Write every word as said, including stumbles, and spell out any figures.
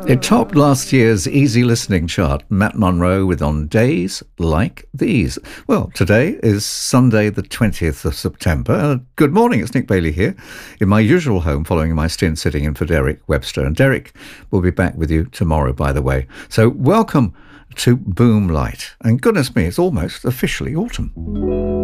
It topped last year's easy listening chart, Matt Monro with On Days Like These. Well, today is Sunday the twentieth of September. Uh, good morning, it's Nick Bailey here in my usual home following my stint sitting in for Derek Webster. And Derek will be back with you tomorrow, by the way. So welcome to Boomlight. And goodness me, it's almost officially autumn.